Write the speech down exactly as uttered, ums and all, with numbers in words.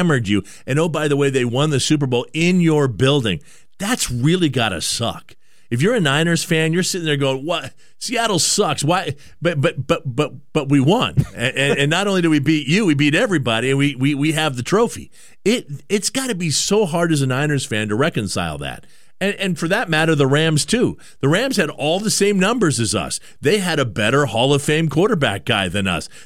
hammered you. And, oh, by the way, they won the Super Bowl in your building. That's really got to suck. If you're a Niners fan, you're sitting there going, "What? Seattle sucks. Why?" But but but but but we won, and, and not only did we beat you, we beat everybody, and we we we have the trophy. It it's got to be so hard as a Niners fan to reconcile that. And, and for that matter, the Rams, too. The Rams had all the same numbers as us. They had a better Hall of Fame quarterback guy than us.